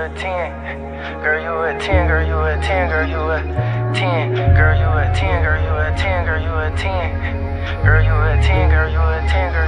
a 10. Girl, you a 10, girl, you a 10, girl, you a 10. Girl, you a 10, girl, you a 10, girl, you a 10. Girl, you a 10, girl, you a 10, girl.